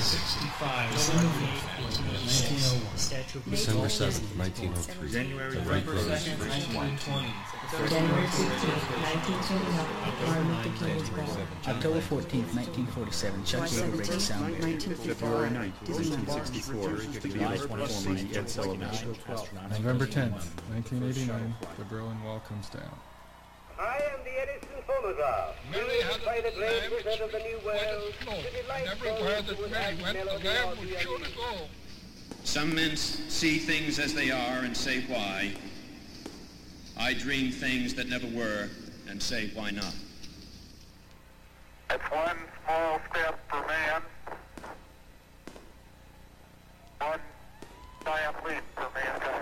65. December 7th, 1903. January The Wright 2nd, brothers. 1920. January 16th, 1929, Martin Luther King's birth. October 14th, 1947, Chuck Yeager breaks the sound barrier. February 9th, 1964, July 24th, Ed Sullivan. November 10th, 1989, the Berlin Wall comes down. I am the Edison phonograph. Mary had By the a great time wizard of the New World, flow, to delight and everywhere those that who would Mary add went, the melody lamb or was the sure to go. Some men see things as they are and say why. I dream things that never were and say why not. It's one small step for man, one giant leap for mankind.